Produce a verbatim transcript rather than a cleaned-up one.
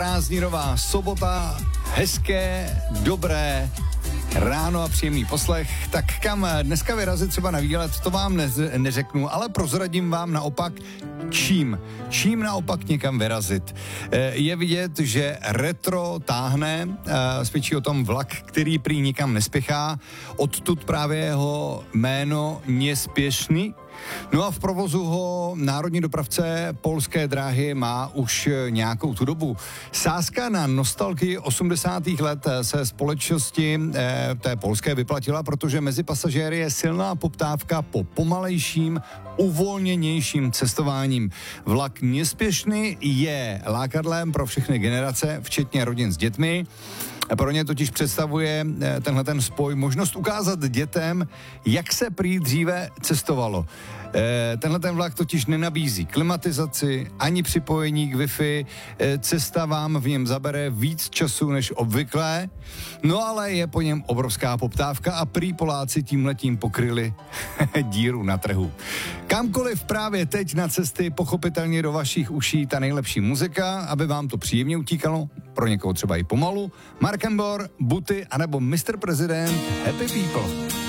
Prázdninová sobota, hezké, dobré ráno a příjemný poslech. Tak kam dneska vyrazit třeba na výlet, to vám ne- neřeknu, ale prozradím vám naopak čím. Čím naopak někam vyrazit. Je vidět, že retro táhne, svědčí o tom vlak, který prý nikam nespěchá, odtud právě jeho jméno Nespěšný. No a v provozu ho národní dopravce Polské dráhy má už nějakou tu dobu. Sázka na nostalgii osmdesátých let se společnosti eh, té polské vyplatila, protože mezi pasažéry je silná poptávka po pomalejším, uvolněnějším cestováním. Vlak Nespěšný je lákadlem pro všechny generace, včetně rodin s dětmi. Pro ně totiž představuje tenhle ten spoj možnost ukázat dětem, jak se prý dříve cestovalo. Tenhle ten vlak totiž nenabízí klimatizaci ani připojení k Wi-Fi, cesta vám v něm zabere víc času než obvyklé, no ale je po něm obrovská poptávka a prý Poláci tímhletím pokryli díru na trhu. Kamkoliv právě teď na cesty, pochopitelně do vašich uší ta nejlepší muzika, aby vám to příjemně utíkalo, pro někoho třeba i pomalu, Mark and Bor, Buty anebo mister President, Happy People.